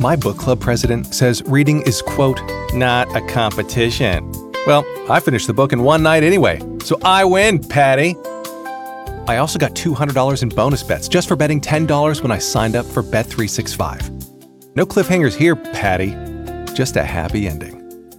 My book club president says reading is, quote, not a competition. Well, I finished the book in one night anyway, so I win, Patty. I also got $200 in bonus bets just for betting $10 when I signed up for Bet365. No cliffhangers here, Patty. Just a happy ending.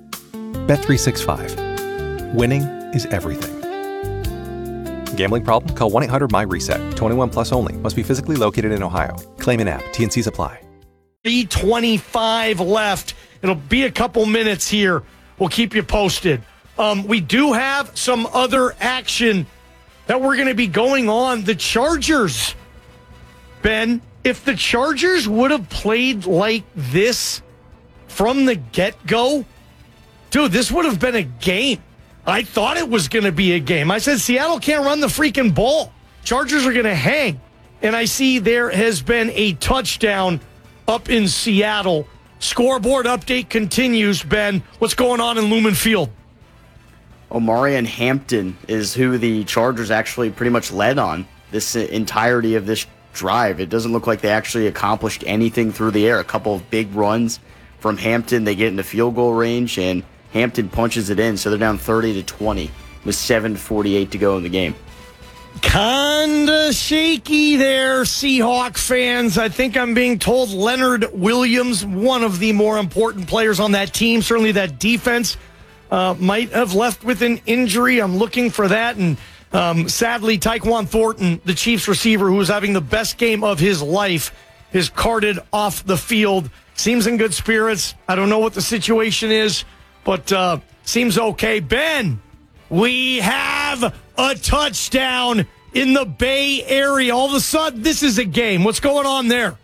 Bet365. Winning is everything. Gambling problem? Call 1-800-MY-RESET. 21 plus only. Must be physically located in Ohio. Claim in app. T&Cs apply. 3:25 left. It'll be a couple minutes here. We'll keep you posted. We do have some other action that we're going to be going on. The Chargers, Ben, if the Chargers would have played like this from the get-go, dude, this would have been a game. I thought it was going to be a game. I said Seattle can't run the freaking ball. Chargers are going to hang. And I see there has been a touchdown up in Seattle. Scoreboard update continues, Ben. What's going on in Lumen Field? Omarion Hampton is who the Chargers actually pretty much led on this entirety of this drive. It doesn't look like they actually accomplished anything through the air. A couple of big runs from Hampton. They get into field goal range, and Hampton punches it in, so they're down 30-20 with 7:48 to go in the game. Kinda shaky there, Seahawk fans. I think I'm being told Leonard Williams, one of the more important players on that team, certainly that defense, might have left with an injury. I'm looking for that. And sadly, Tyquan Thornton, the Chiefs receiver who was having the best game of his life, is carted off the field. Seems in good spirits. I don't know what the situation is, but seems okay. Ben, we have a touchdown in the Bay Area. All of a sudden, this is a game. What's going on there?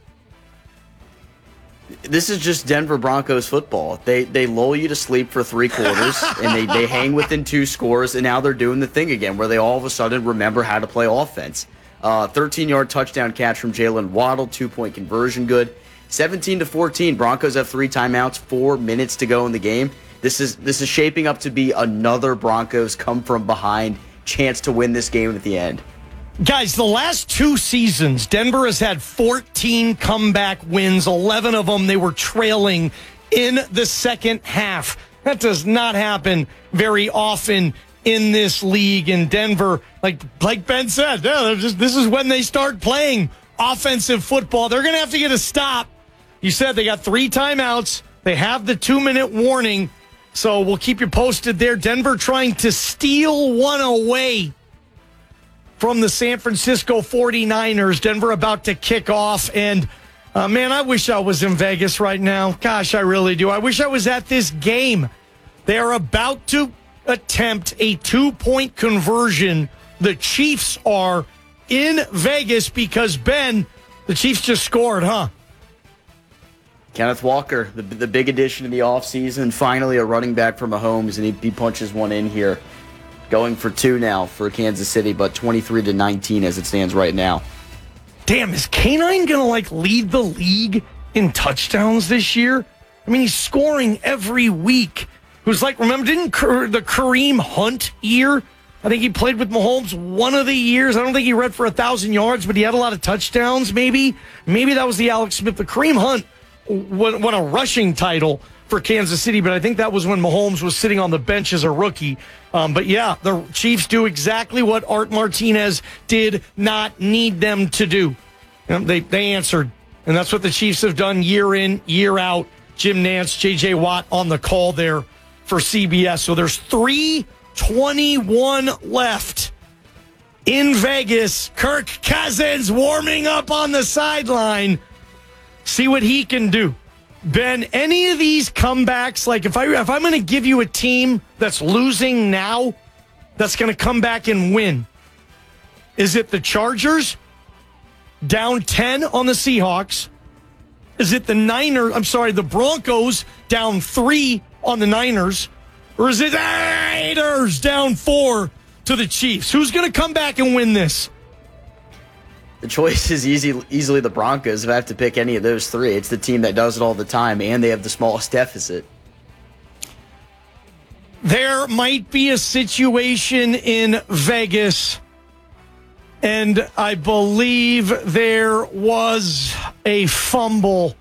This is just Denver Broncos football. They lull you to sleep for 3 quarters, and they hang within 2 scores, and now they're doing the thing again where they all of a sudden remember how to play offense. 13-yard touchdown catch from Jalen Waddle, 2-point conversion good. 17-14, Broncos have 3 timeouts, 4 minutes to go in the game. This is shaping up to be another Broncos come from behind chance to win this game at the end. Guys, the last 2 seasons, Denver has had 14 comeback wins. 11 of them, they were trailing in the second half. That does not happen very often in this league. In Denver, like Ben said, this is when they start playing offensive football. They're going to have to get a stop. You said they got 3 timeouts. They have the 2-minute warning. So we'll keep you posted there. Denver trying to steal one away from the San Francisco 49ers. Denver about to kick off. And, man, I wish I was in Vegas right now. Gosh, I really do. I wish I was at this game. They are about to attempt a 2-point conversion. The Chiefs are in Vegas because, Ben, the Chiefs just scored, huh? Kenneth Walker, the big addition in the offseason, finally a running back for Mahomes, and he punches one in here. Going for 2 now for Kansas City, but 23-19 as it stands right now. Damn, is K9 going to, lead the league in touchdowns this year? I mean, he's scoring every week. Who's remember, didn't the Kareem Hunt year? I think he played with Mahomes one of the years. I don't think he read for 1,000 yards, but he had a lot of touchdowns, maybe. Maybe that was the Alex Smith. The Kareem Hunt won a rushing title for Kansas City, but I think that was when Mahomes was sitting on the bench as a rookie. But yeah, the Chiefs do exactly what Art Martinez did not need them to do. They answered, and that's what the Chiefs have done year in, year out. Jim Nantz, J.J. Watt on the call there for CBS. So there's 3:21 left in Vegas. Kirk Cousins warming up on the sideline. See what he can do. Ben, any of these comebacks, if I'm going to give you a team that's losing now, that's going to come back and win, is it the Chargers down 10 on the Seahawks? Is it the Broncos down 3 on the Niners? Or is it the Raiders down 4 to the Chiefs? Who's going to come back and win this? The choice is easily the Broncos. If I have to pick any of those 3, it's the team that does it all the time, and they have the smallest deficit. There might be a situation in Vegas, and I believe there was a fumble